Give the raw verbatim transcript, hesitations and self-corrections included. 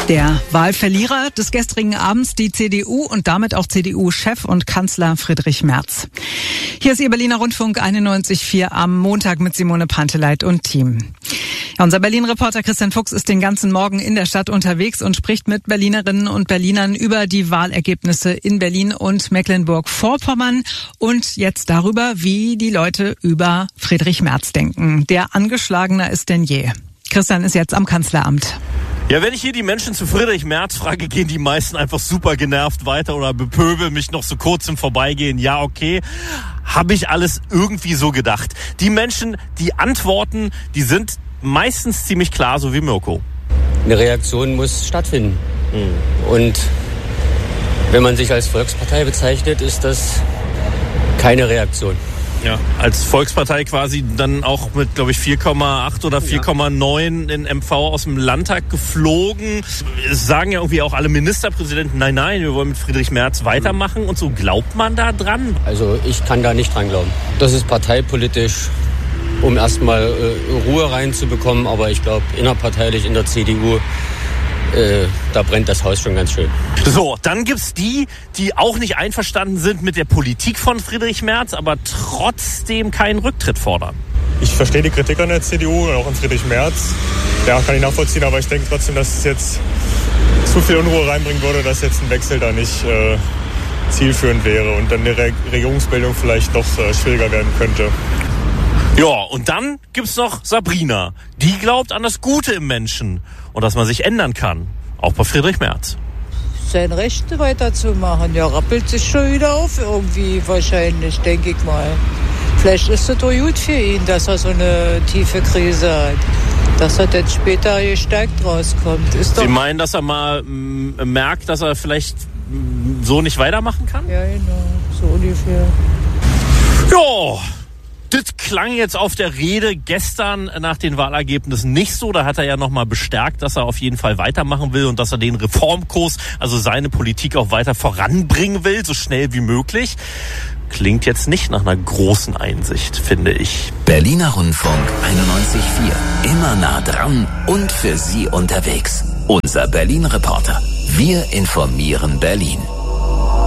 Der Wahlverlierer des gestrigen Abends, die C D U und damit auch C D U-Chef und Kanzler Friedrich Merz. Hier ist Ihr Berliner Rundfunk einundneunzig Komma vier am Montag mit Simone Panteleit und Team. Ja, unser Berlin-Reporter Christian Fuchs ist den ganzen Morgen in der Stadt unterwegs und spricht mit Berlinerinnen und Berlinern über die Wahlergebnisse in Berlin und Mecklenburg-Vorpommern und jetzt darüber, wie die Leute über Friedrich Merz denken. Der angeschlagener ist denn je. Christian ist jetzt am Kanzleramt. Ja, wenn ich hier die Menschen zu Friedrich Merz frage, gehen die meisten einfach super genervt weiter oder bepöbeln mich noch so kurz im Vorbeigehen. Ja, okay, habe ich alles irgendwie so gedacht. Die Menschen, die antworten, die sind meistens ziemlich klar, so wie Mirko. Eine Reaktion muss stattfinden. Mhm. Und wenn man sich als Volkspartei bezeichnet, ist das keine Reaktion. Ja, als Volkspartei quasi dann auch mit, glaube ich, vier Komma acht oder vier Komma neun in M V aus dem Landtag geflogen. Es sagen ja irgendwie auch alle Ministerpräsidenten, nein, nein, wir wollen mit Friedrich Merz weitermachen und so. Glaubt man da dran? Also ich kann da nicht dran glauben. Das ist parteipolitisch, um erstmal äh, Ruhe reinzubekommen, aber ich glaube, innerparteilich in der C D U, Äh, da brennt das Haus schon ganz schön. So, dann gibt's die, die auch nicht einverstanden sind mit der Politik von Friedrich Merz, aber trotzdem keinen Rücktritt fordern. Ich verstehe die Kritik an der C D U und auch an Friedrich Merz. Ja, kann ich nachvollziehen, aber ich denke trotzdem, dass es jetzt zu viel Unruhe reinbringen würde, dass jetzt ein Wechsel da nicht äh, zielführend wäre und dann die Re- Regierungsbildung vielleicht doch äh, schwieriger werden könnte. Ja, und dann gibt's noch Sabrina. Die glaubt an das Gute im Menschen und dass man sich ändern kann. Auch bei Friedrich Merz. Sein Recht weiterzumachen. Ja, rappelt sich schon wieder auf irgendwie wahrscheinlich, denke ich mal. Vielleicht ist es doch gut für ihn, dass er so eine tiefe Krise hat. Dass er dann später gestärkt rauskommt. Ist doch Sie meinen, dass er mal m- merkt, dass er vielleicht m- so nicht weitermachen kann? Ja, genau. So ungefähr. Ja. Das klang jetzt auf der Rede gestern nach den Wahlergebnissen nicht so. Da hat er ja nochmal bestärkt, dass er auf jeden Fall weitermachen will und dass er den Reformkurs, also seine Politik auch weiter voranbringen will, so schnell wie möglich. Klingt jetzt nicht nach einer großen Einsicht, finde ich. Berliner Rundfunk einundneunzig Komma vier. Immer nah dran und für Sie unterwegs. Unser Berlin-Reporter. Wir informieren Berlin.